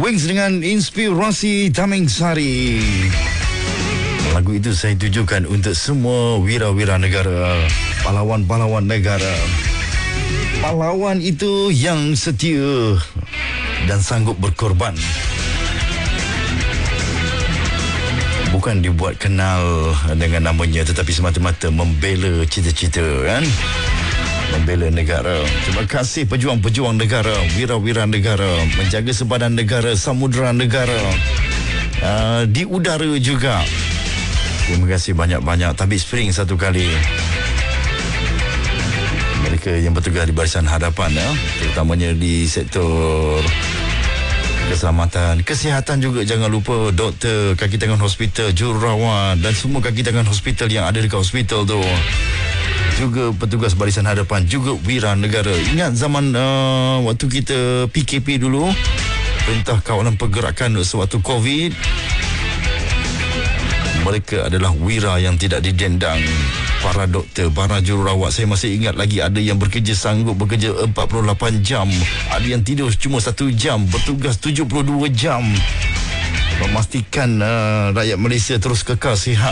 Wings dengan Inspirasi Tameng Sari. Lagu itu saya tujukan untuk semua wira-wira negara, pahlawan-pahlawan negara. Pahlawan itu yang setia dan sanggup berkorban. Bukan dibuat kenal dengan namanya, tetapi semata-mata membela cita-cita, kan? Membela negara. Terima kasih pejuang-pejuang negara, wira-wira negara, menjaga sebadan negara, samudera negara, di udara juga. Terima kasih banyak-banyak. Tabik spring satu kali. Mereka yang bertugas di barisan hadapan, terutamanya di sektor keselamatan, kesihatan juga jangan lupa. Doktor, kaki tangan hospital, jururawat dan semua kaki tangan hospital yang ada dekat hospital tu. Juga petugas barisan hadapan, juga wira negara. Ingat zaman waktu kita PKP dulu, Perintah Kawalan Pergerakan sewaktu COVID, mereka adalah wira yang tidak didendang. Para doktor, para jururawat, saya masih ingat lagi ada yang bekerja sanggup bekerja 48 jam, ada yang tidur cuma 1 jam, bertugas 72 jam, memastikan rakyat Malaysia terus kekal sihat.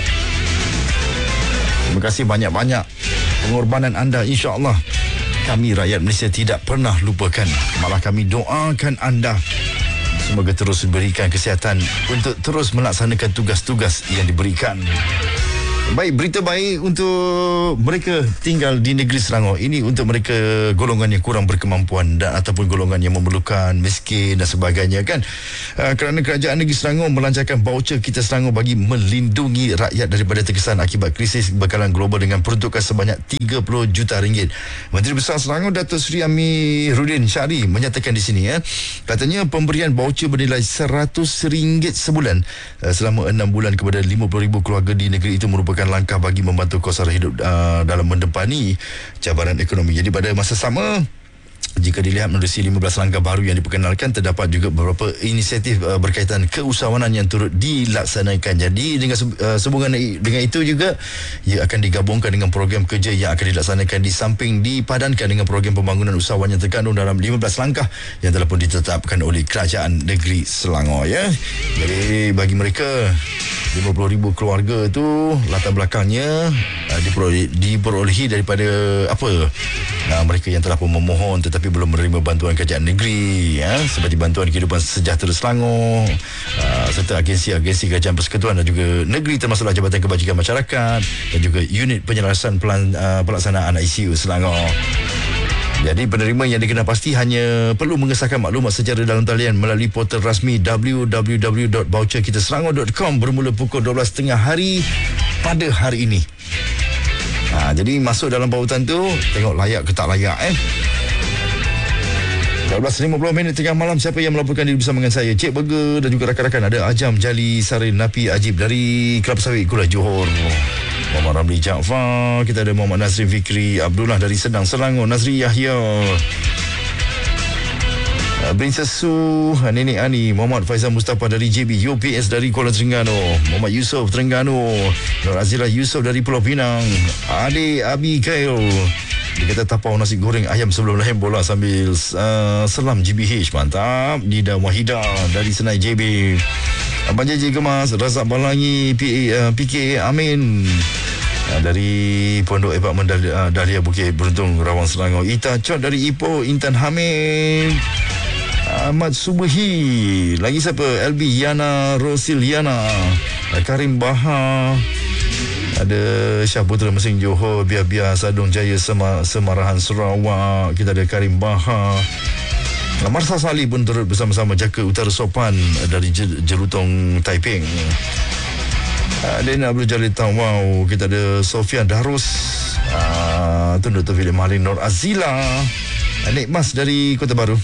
Terima kasih banyak-banyak pengorbanan anda. InsyaAllah kami rakyat Malaysia tidak pernah lupakan. Malah kami doakan anda semoga terus diberikan kesihatan untuk terus melaksanakan tugas-tugas yang diberikan. Baik, berita baik untuk mereka tinggal di negeri Selangor. Ini untuk mereka golongan yang kurang berkemampuan dan ataupun golongan yang memerlukan, miskin dan sebagainya, kan. Kerana kerajaan negeri Selangor melancarkan voucher Kita Selangor bagi melindungi rakyat daripada terkesan akibat krisis bekalan global dengan peruntukan sebanyak 30 juta ringgit. Menteri Besar Selangor Datuk Seri Amiruddin Syari menyatakan di sini, katanya pemberian voucher bernilai RM100 sebulan selama 6 bulan kepada 50,000 keluarga di negeri itu merupakan langkah bagi membantu kos sara hidup dalam mendepani cabaran ekonomi. Jadi pada masa sama, jika dilihat menerusi 15 langkah baru yang diperkenalkan, terdapat juga beberapa inisiatif berkaitan keusahawanan yang turut dilaksanakan. Jadi dengan sehubungan dengan itu juga, ia akan digabungkan dengan program kerja yang akan dilaksanakan di samping dipadankan dengan program pembangunan usahawan yang terkandung dalam 15 langkah yang telah pun ditetapkan oleh Kerajaan Negeri Selangor, ya. Jadi bagi mereka 50,000 keluarga tu latar belakangnya diperolehi daripada apa? Mereka yang telah pun memohon tetapi belum menerima bantuan kerajaan negeri, seperti bantuan kehidupan sejahtera Selangor, serta agensi-agensi kerajaan persekutuan dan juga negeri, termasuklah Jabatan Kebajikan Masyarakat dan juga unit penyelarasan pelaksanaan ICU Selangor. Jadi penerima yang dikenal pasti hanya perlu mengesahkan maklumat secara dalam talian melalui portal rasmi www.voucherkitaselangor.com bermula pukul 12.30 hari pada hari ini. Jadi masuk dalam pautan tu, tengok layak ke tak layak. 12.50 tengah malam. Siapa yang melaporkan diri bersama dengan saya, Cik Burger, dan juga rakan-rakan ada Ajam, Jali, Sarin, Napi, Ajib dari Kelab Sawit, Kuala Johor, Muhammad Ramli Jaafar, kita ada Muhammad Nazri Fikri, Abdullah dari Sedang, Selangor, Nazri Yahya, Princess Su, Nenek Ani, Muhammad Faizal Mustafa dari JB, UPS dari Kuala Terengganu, Muhammad Yusof Terengganu, Nur Azila Yusof dari Pulau Pinang, Ade Abigail, dia kata tapau nasi goreng ayam sebelum lahir bola sambil selam GBH, mantap. Nida Wahida dari Senai JB, Abang JJ Gemas, Razak Balangi, PK Amin dari Pondok Apartmen Dahlia Bukit Beruntung, Rawang, Selangor, Ita Cot dari Ipoh, Intan Hamid, Ahmad Subuhi, lagi siapa, LB Yana, Rosil Yana, Karim Baha, ada Syah Putra Mesing Johor, Biar-Biar Sadung Jaya Semarahan Sarawak, kita ada Karim Baha, Marsa Salih pun turut bersama-sama jaga Utara Sopan dari Jelutong Taiping. Dena Abdul Jalil Tawau, kita ada Sofian Darus, Tun Dr. Philip Malin, Nur Azila, Nik Mas dari Kota Baru,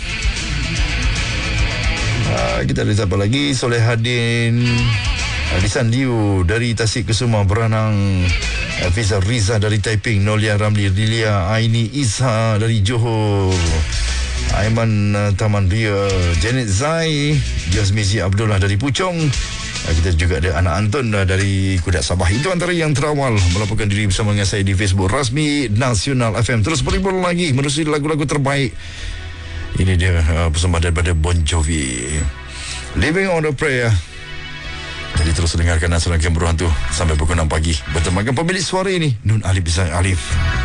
kita ada siapa lagi, Soleh Hadin, Lisan Liu dari Tasik Kesuma Beranang, Fizal Riza dari Taiping, Nolia Ramli Rilia, Aini Isha dari Johor, Aiman Taman Ria, Janet Zai, Jasmizi Abdullah dari Puchong. Kita juga ada anak Anton dari Kudat Sabah. Itu antara yang terawal melaporkan diri bersama dengan saya di Facebook rasmi Nasional FM. Terus beribul lagi menerusi lagu-lagu terbaik. Ini dia persembahan daripada Bon Jovi. Living on a Prayer. Jadi terus dengarkan dan serangkan Beruhan tu sampai pukul 6 pagi. Bertemankan pemilik suara ini, Nun Ali Bizai Alif.